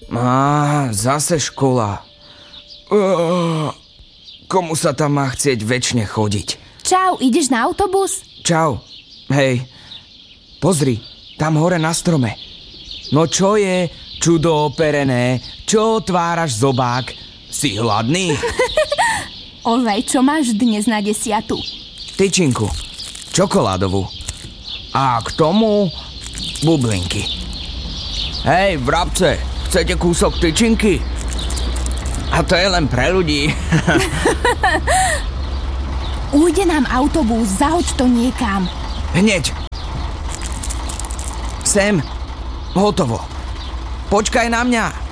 Zase škola. Komu sa tam má chcieť večne chodiť? Čau, ideš na autobus? Čau. Hej. Pozri, tam hore na strome. No čo je, čudo operené? Čo otváraš zobák? Si hladný? Ozaj, čo máš dnes na 10? Tyčinku. Čokoládovú. A k tomu bublinky. Hej, vrabce, chcete kúsok tyčinky? A to je len pre ľudí. Ujde nám autobus, zahoď to niekam. Hneď. Sem. Hotovo. Počkaj na mňa.